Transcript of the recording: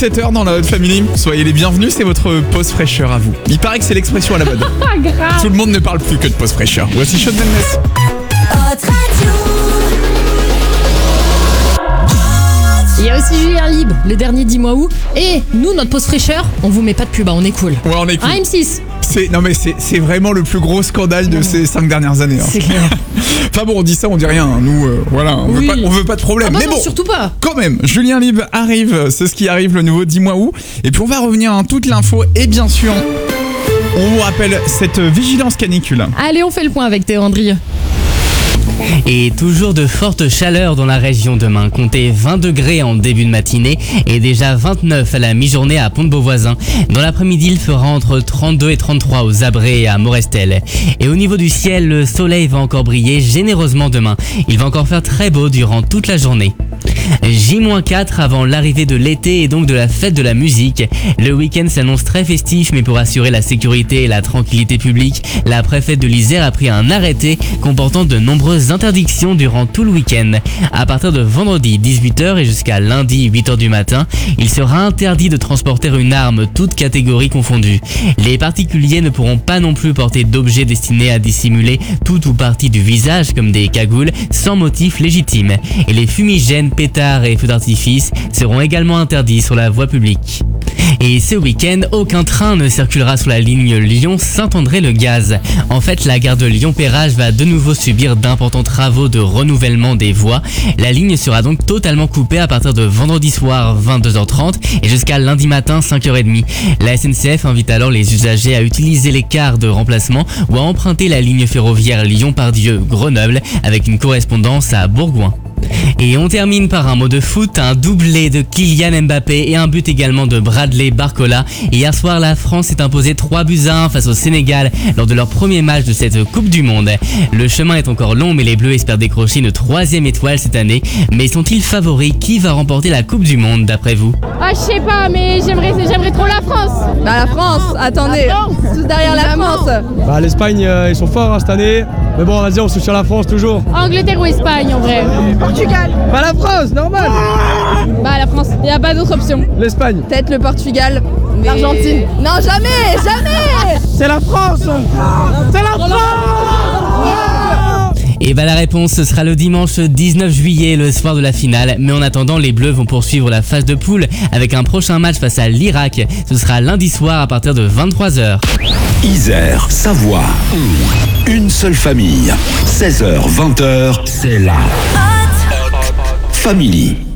17h dans la Hot Family. Soyez les bienvenus, c'est votre pause fraîcheur à vous. Il paraît que c'est l'expression à la mode. Grave. Tout le monde ne parle plus que de pause fraîcheur. Voici Shawn Mendes. Il y a aussi Julien Libre, le dernier dis-moi où. Et nous, notre pause fraîcheur, on vous met pas de pub, on est cool. Ouais, on est cool. Ah, M6. C'est vraiment le plus gros scandale de ces 5 dernières années. C'est clair. Enfin bon, on dit ça, on dit rien. Nous, voilà, on veut pas de problème. Ah bah mais non, bon, surtout pas. quand même, Julien Libre arrive, c'est ce qui arrive, le nouveau Dis-moi où. Et puis on va revenir à toute l'info et bien sûr, on vous rappelle cette vigilance canicule. Allez, on fait le point avec Théo Andrieux. Et toujours de fortes chaleurs dans la région demain. Comptez 20 degrés en début de matinée et déjà 29 à la mi-journée à Pont-de-Beauvoisin. Dans l'après-midi, il fera entre 32 et 33 aux Abrets et à Morestel. Et au niveau du ciel, le soleil va encore briller généreusement demain. Il va encore faire très beau durant toute la journée. J-4 avant l'arrivée de l'été et donc de la fête de la musique. Le week-end s'annonce très festif, mais pour assurer la sécurité et la tranquillité publique, la préfète de l'Isère a pris un arrêté comportant de nombreuses interdictions durant tout le week-end. À partir de vendredi 18h et jusqu'à lundi 8h du matin, il sera interdit de transporter une arme, toutes catégories confondues. Les particuliers ne pourront pas non plus porter d'objets destinés à dissimuler tout ou partie du visage comme des cagoules sans motif légitime. Et les fumigènes, pétards et feux d'artifice seront également interdits sur la voie publique. Et ce week-end, aucun train ne circulera sur la ligne Lyon-Saint-André-le-Gaz. En fait, la gare de Lyon-Péage va de nouveau subir d'importants travaux de renouvellement des voies. La ligne sera donc totalement coupée à partir de vendredi soir 22h30 et jusqu'à lundi matin 5h30. La SNCF invite alors les usagers à utiliser les cars de remplacement ou à emprunter la ligne ferroviaire Lyon-Pardieu-Grenoble avec une correspondance à Bourgoin. Et on termine par un mot de foot, un doublé de Kylian Mbappé et un but également de Bradley Barcola. Hier soir, la France s'est imposée 3-1 face au Sénégal lors de leur premier match de cette Coupe du Monde. Le chemin est encore long, mais les Bleus espèrent décrocher une 3e étoile cette année. Mais sont-ils favoris? Qui va remporter la Coupe du Monde d'après vous? Ah, je sais pas, mais j'aimerais trop la France. Bah la France, attendez, tous derrière la France. Bah l'Espagne, ils sont forts cette année. Mais bon, vas-y, on soutient la France toujours. Angleterre ou Espagne en vrai. Portugal. Bah la France, normal. Bah la France, il n'y a pas d'autre option. L'Espagne. Peut-être le Portugal. Mais... L'Argentine. Non, jamais. C'est la France. C'est la France. Et bah la réponse ce sera le dimanche 19 juillet, le soir de la finale. Mais en attendant, les Bleus vont poursuivre la phase de poule avec un prochain match face à l'Irak. Ce sera lundi soir à partir de 23h. Isère, Savoie, une seule famille. 16h, 20h, c'est la Hot Family.